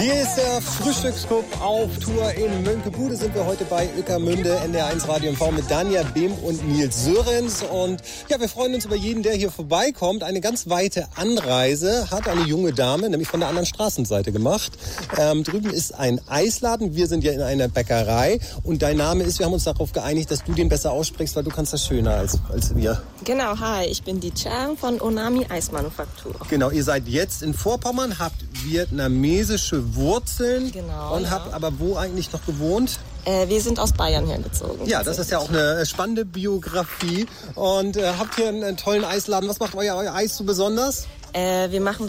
Hier ist der Frühstücksclub auf Tour in Mönckebude. Sind wir heute bei Ueckermünde, NDR1 Radio MV mit Danja Behm und Nils Sörens. Und ja, wir freuen uns über jeden, der hier vorbeikommt. Eine ganz weite Anreise hat eine junge Dame, nämlich von der anderen Straßenseite gemacht. Drüben ist ein Eisladen. Wir sind ja in einer Bäckerei. Und dein Name ist, wir haben uns darauf geeinigt, dass du den besser aussprichst, weil du kannst das schöner als wir. Genau, hi, ich bin die Chang von Onami Eismanufaktur. Genau, ihr seid jetzt in Vorpommern, habt vietnamesische Wurzeln. Genau. Und habt aber wo eigentlich noch gewohnt? Wir sind aus Bayern hergezogen. Ja, das ist ja auch eine spannende Biografie. Und habt hier einen tollen Eisladen. Was macht euer Eis so besonders? Wir machen